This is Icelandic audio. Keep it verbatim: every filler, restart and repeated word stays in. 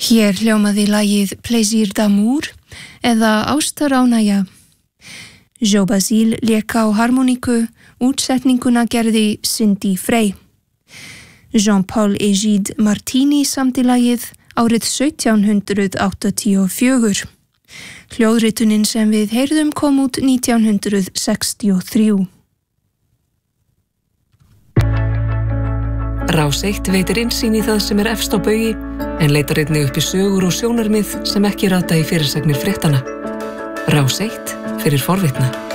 Hér hljómaði lagið Plaisir d'amour eða Ástaránægja. Joe Basile lék á harmoníku, útsetninguna gerði Cindy Frey. Jean-Paul Egide Martini samdi lagið árið sautján hundrað áttatíu og fjögur. Hljóðritunin sem við heyrðum kom út nítján hundrað sextíu og þrjú. Rás eitt veitir innsýn í það sem er efst á baugi en leitar einnig upp í sögur og sjónarmið sem ekki rata í fyrirsagnir fréttanna. Rás eitt fyrir forvitna.